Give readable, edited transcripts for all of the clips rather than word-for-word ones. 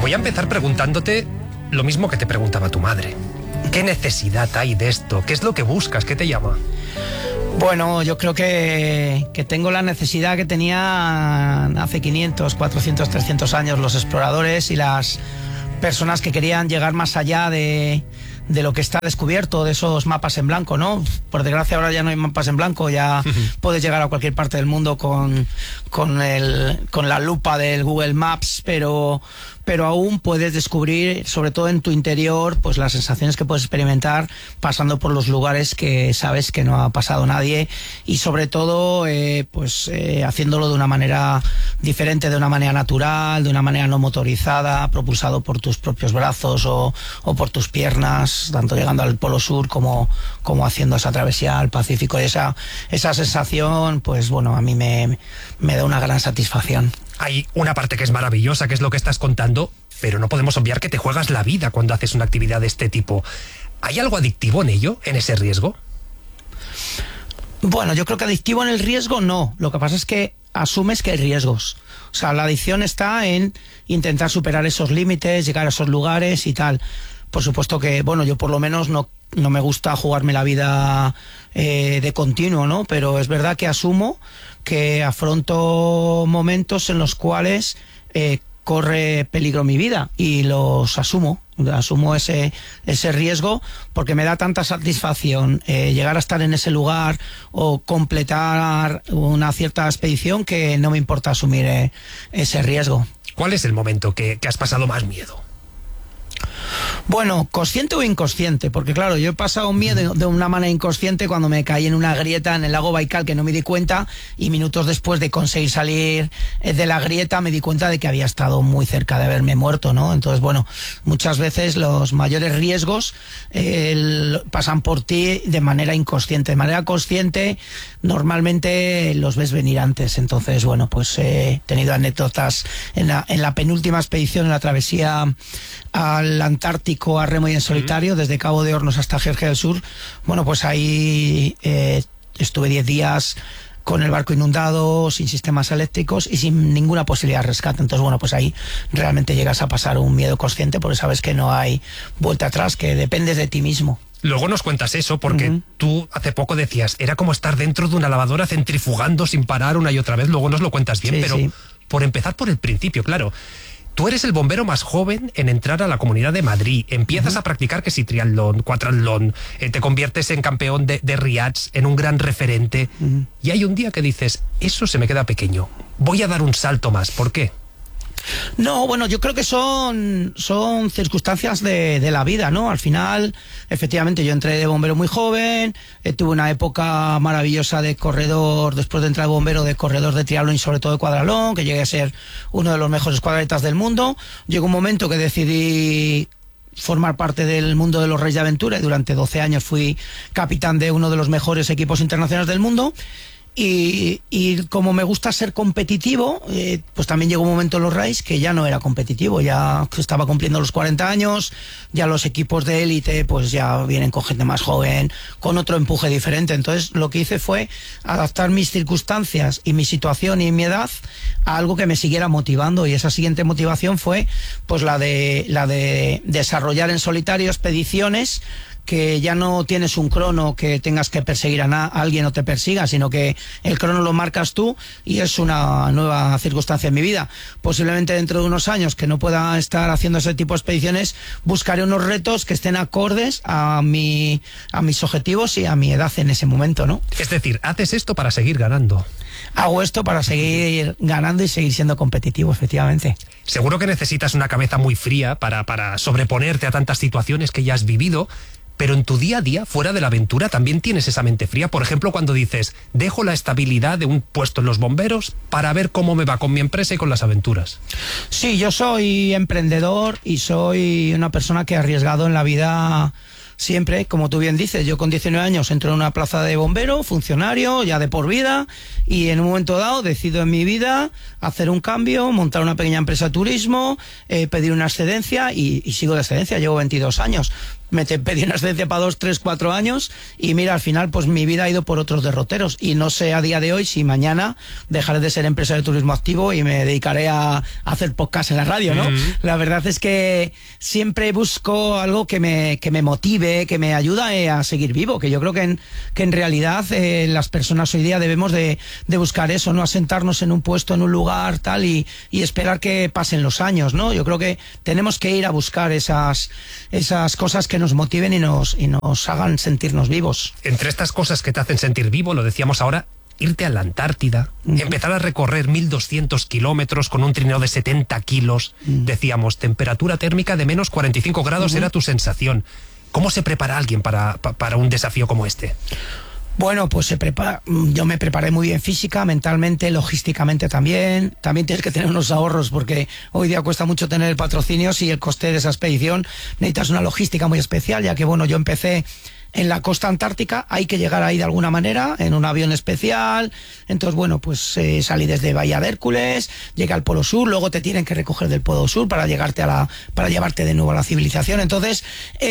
Voy a empezar preguntándote lo mismo que te preguntaba tu madre. ¿Qué necesidad hay de esto? ¿Qué es lo que buscas? ¿Qué te llama? Bueno, yo creo que tengo la necesidad que tenían hace 500, 400, 300 años los exploradores y las personas que querían llegar más allá de lo que está descubierto, de esos mapas en blanco, ¿no? Por desgracia ahora ya no hay mapas en blanco, ya puedes llegar a cualquier parte del mundo con la lupa del Google Maps, pero aún puedes descubrir, sobre todo en tu interior, pues las sensaciones que puedes experimentar pasando por los lugares que sabes que no ha pasado nadie y sobre todo haciéndolo de una manera diferente, de una manera natural, de una manera no motorizada, propulsado por tus propios brazos o por tus piernas, tanto llegando al Polo Sur como haciendo esa travesía al Pacífico. Y esa sensación, pues bueno, a mí me da una gran satisfacción. Hay una parte que es maravillosa, que es lo que estás contando, pero no podemos obviar que te juegas la vida cuando haces una actividad de este tipo. ¿Hay algo adictivo en ello, en ese riesgo? Bueno, yo creo que adictivo en el riesgo no. Lo que pasa es que asumes que hay riesgos. O sea, la adicción está en intentar superar esos límites, llegar a esos lugares y tal. Por supuesto que, bueno, yo por lo menos no me gusta jugarme la vida de continuo, ¿no? Pero es verdad que asumo que afronto momentos en los cuales corre peligro mi vida y los asumo ese riesgo porque me da tanta satisfacción llegar a estar en ese lugar o completar una cierta expedición que no me importa asumir ese riesgo. ¿Cuál es el momento que has pasado más miedo? Bueno, consciente o inconsciente, porque claro, yo he pasado miedo de una manera inconsciente cuando me caí en una grieta en el lago Baikal que no me di cuenta y minutos después de conseguir salir de la grieta me di cuenta de que había estado muy cerca de haberme muerto, ¿no? Entonces, bueno, muchas veces los mayores riesgos pasan por ti de manera inconsciente. De manera consciente, normalmente los ves venir antes. Entonces, bueno, pues he tenido anécdotas en la penúltima expedición, en la travesía al Antártico a remo y en solitario, desde Cabo de Hornos hasta Georgia del Sur. Bueno, pues ahí estuve 10 días con el barco inundado, sin sistemas eléctricos y sin ninguna posibilidad de rescate. Entonces, bueno, pues ahí realmente llegas a pasar un miedo consciente porque sabes que no hay vuelta atrás, que dependes de ti mismo. Luego nos cuentas eso, porque tú hace poco decías, era como estar dentro de una lavadora centrifugando sin parar una y otra vez. Luego nos lo cuentas bien, pero sí. Por empezar por el principio, claro. Tú eres el bombero más joven en entrar a la Comunidad de Madrid. Empiezas a practicar que si triatlón, cuatratlón, te conviertes en campeón de riads, en un gran referente. Y hay un día que dices, eso se me queda pequeño. Voy a dar un salto más. ¿Por qué? No, bueno, yo creo que son circunstancias de la vida, ¿no? Al final, efectivamente, yo entré de bombero muy joven, tuve una época maravillosa de corredor, después de entrar de bombero, de corredor de triatlón y sobre todo de cuadralón, que llegué a ser uno de los mejores cuadretas del mundo. Llegó un momento que decidí formar parte del mundo de los Reyes de Aventura y durante 12 años fui capitán de uno de los mejores equipos internacionales del mundo. Y como me gusta ser competitivo, pues también llegó un momento en los Raids que ya no era competitivo, ya estaba cumpliendo los 40 años, ya los equipos de élite pues ya vienen con gente más joven, con otro empuje diferente. Entonces lo que hice fue adaptar mis circunstancias y mi situación y mi edad a algo que me siguiera motivando, y esa siguiente motivación fue pues la de desarrollar en solitario expediciones que ya no tienes un crono que tengas que perseguir a alguien o te persiga, sino que el crono lo marcas tú, y es una nueva circunstancia en mi vida. Posiblemente dentro de unos años que no pueda estar haciendo ese tipo de expediciones, buscaré unos retos que estén acordes a mis objetivos y a mi edad en ese momento, ¿no? Es decir, haces esto para seguir ganando. Hago esto para seguir ganando y seguir siendo competitivo, efectivamente. Seguro que necesitas una cabeza muy fría para sobreponerte a tantas situaciones que ya has vivido. Pero en tu día a día, fuera de la aventura, también tienes esa mente fría. Por ejemplo, cuando dices, dejo la estabilidad de un puesto en los bomberos para ver cómo me va con mi empresa y con las aventuras. Sí, yo soy emprendedor y soy una persona que ha arriesgado en la vida siempre, como tú bien dices, yo con 19 años entro en una plaza de bombero, funcionario, ya de por vida, y en un momento dado decido en mi vida hacer un cambio, montar una pequeña empresa de turismo, pedir una excedencia y sigo de excedencia, llevo 22 años. Pedí una excedencia para 2, 3, 4 años y mira, al final pues mi vida ha ido por otros derroteros y no sé a día de hoy si mañana dejaré de ser empresario de turismo activo y me dedicaré a hacer podcast en la radio, ¿no? La verdad es que siempre busco algo que me motive, que me ayude a seguir vivo, que yo creo que en realidad las personas hoy día debemos de buscar eso, no asentarnos en un puesto, en un lugar, tal, y esperar que pasen los años, ¿no? Yo creo que tenemos que ir a buscar esas cosas que nos motiven y nos hagan sentirnos vivos. Entre estas cosas que te hacen sentir vivo, lo decíamos ahora, irte a la Antártida, empezar a recorrer 1.200 kilómetros con un trineo de 70 kilos, decíamos, temperatura térmica de menos 45 grados era tu sensación. ¿Cómo se prepara alguien para un desafío como este? Bueno, pues yo me preparé muy bien física, mentalmente, logísticamente también. También tienes que tener unos ahorros porque hoy día cuesta mucho tener patrocinios y el coste de esa expedición necesitas una logística muy especial, ya que bueno, yo empecé en la costa antártica, hay que llegar ahí de alguna manera, en un avión especial. Entonces, bueno, pues salí desde Bahía de Hércules, llegué al Polo Sur, luego te tienen que recoger del Polo Sur para llevarte de nuevo a la civilización. Entonces,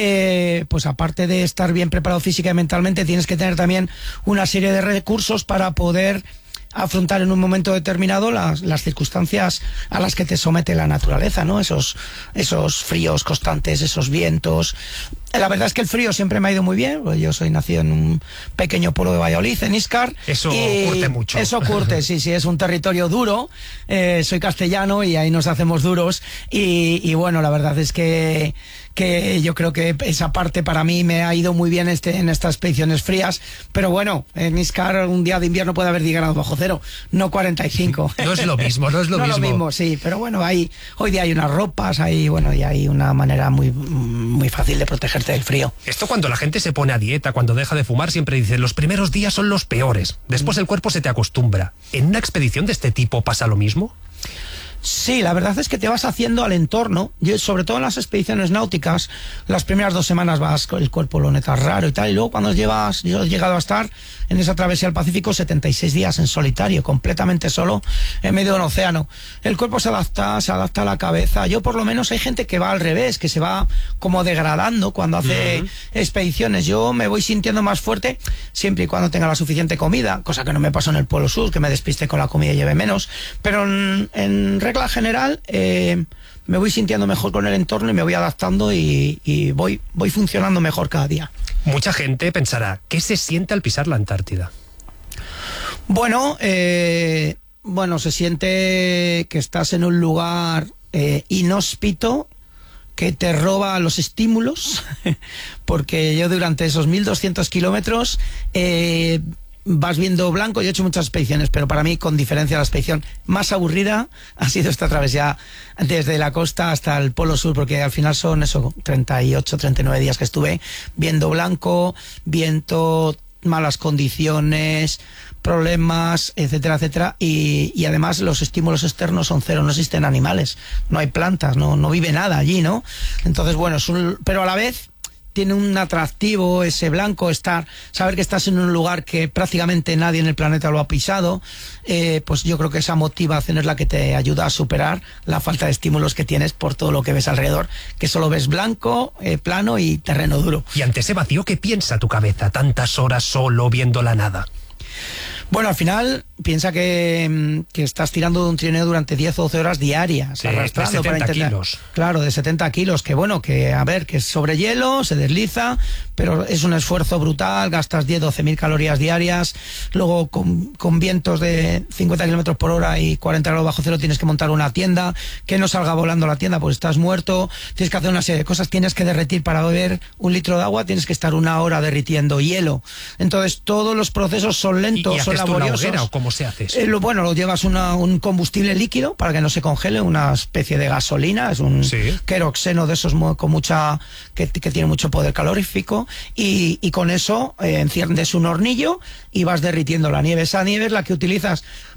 pues aparte de estar bien preparado física y mentalmente, tienes que tener también una serie de recursos para poder afrontar en un momento determinado las circunstancias a las que te somete la naturaleza, ¿no? Esos fríos constantes, esos vientos. La verdad es que el frío siempre me ha ido muy bien, porque yo soy nacido en un pequeño pueblo de Valladolid, en Íscar. Eso curte mucho. Eso curte, sí, es un territorio duro. Soy castellano y ahí nos hacemos duros. Y bueno, la verdad es que yo creo que esa parte para mí me ha ido muy bien en estas expediciones frías. Pero bueno, en Íscar un día de invierno puede haber 10 grados bajo cero, no 45. No es lo mismo, no es lo mismo. No lo mismo, sí, pero bueno, hoy día hay unas ropas, y hay una manera muy, muy fácil de protegerte del frío. Esto cuando la gente se pone a dieta, cuando deja de fumar, siempre dicen los primeros días son los peores. Después el cuerpo se te acostumbra. ¿En una expedición de este tipo pasa lo mismo? Sí, la verdad es que te vas haciendo al entorno. Sobre todo en las expediciones náuticas, las primeras 2 semanas el cuerpo lo notas raro y tal, y luego cuando yo he llegado a estar en esa travesía al Pacífico 76 días en solitario, completamente solo, en medio del océano. El cuerpo se adapta a la cabeza. Yo por lo menos hay gente que va al revés, que se va como degradando cuando hace expediciones. Yo me voy sintiendo más fuerte siempre y cuando tenga la suficiente comida, cosa que no me pasó en el Polo Sur, que me despiste con la comida y lleve menos, pero en regla general me voy sintiendo mejor con el entorno y me voy adaptando y voy funcionando mejor cada día. Mucha gente pensará, ¿qué se siente al pisar la Antártida? Bueno, se siente que estás en un lugar inhóspito, que te roba los estímulos, porque yo durante esos 1.200 kilómetros vas viendo blanco. Yo he hecho muchas expediciones, pero para mí, con diferencia, la expedición más aburrida ha sido esta travesía desde la costa hasta el Polo Sur, porque al final son 38, 39 días que estuve viendo blanco, viento, malas condiciones, problemas, etcétera, etcétera, y además los estímulos externos son cero, no existen animales, no hay plantas, no vive nada allí, ¿no? Entonces, bueno, pero a la vez tiene un atractivo ese blanco, saber que estás en un lugar que prácticamente nadie en el planeta lo ha pisado. Pues yo creo que esa motivación es la que te ayuda a superar la falta de estímulos que tienes por todo lo que ves alrededor, que solo ves blanco, plano y terreno duro. Y ante ese vacío, ¿qué piensa tu cabeza tantas horas solo viendo la nada? Bueno, al final piensa que estás tirando de un trineo durante 10 o 12 horas diarias, sí, arrastrando de 70 kilos. Claro, de 70 kilos, que es sobre hielo, se desliza, pero es un esfuerzo brutal, gastas 10-12 mil calorías diarias, luego con vientos de 50 kilómetros por hora y 40 grados bajo cero tienes que montar una tienda, que no salga volando la tienda pues estás muerto, tienes que hacer una serie de cosas, tienes que derretir para beber 1 litro de agua, tienes que estar 1 hora derritiendo hielo. Entonces todos los procesos son lentos, son laboriosos. ¿Una hoguera o cómo se hace eso? Lo llevas un combustible líquido para que no se congele, una especie de gasolina, es un queroxeno de esos que tiene mucho poder calorífico, y con eso enciendes un hornillo y vas derritiendo la nieve. Esa nieve es la que utilizas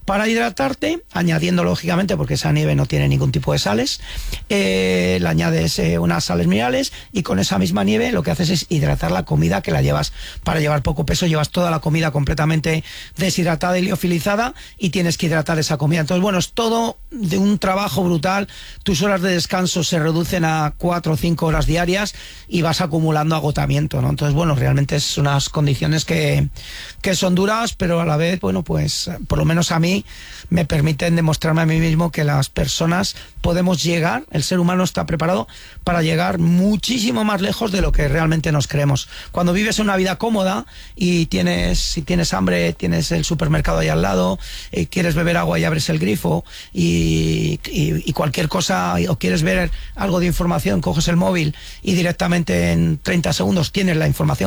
para hidratarte, añadiendo lógicamente, porque esa nieve no tiene ningún tipo de sales, le añades unas sales minerales y con esa misma nieve lo que haces es hidratar la comida, que la llevas, para llevar poco peso, llevas toda la comida completamente deshidratada y liofilizada y tienes que hidratar esa comida. Entonces, bueno, es todo de un trabajo brutal. Tus horas de descanso se reducen a 4 o 5 horas diarias y vas acumulando agotamiento, ¿no? Entonces, bueno, realmente es unas condiciones que son duras, pero a la vez, bueno, pues por lo menos a mí me permiten demostrarme a mí mismo que las personas podemos llegar, el ser humano está preparado para llegar muchísimo más lejos de lo que realmente nos creemos. Cuando vives una vida cómoda y si tienes hambre, tienes el supermercado ahí al lado, quieres beber agua y abres el grifo y cualquier cosa, o quieres ver algo de información, coges el móvil y directamente en 30 segundos tienes la información